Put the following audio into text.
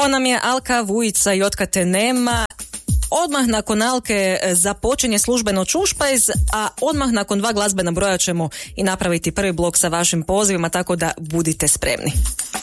Ovo nam je Alka Vujica i Otkad te nema. Odmah nakon Alke započinje službeno Čušpajz, a odmah nakon 2 glazbena broja ćemo i napraviti prvi blok sa vašim pozivima, tako da budite spremni.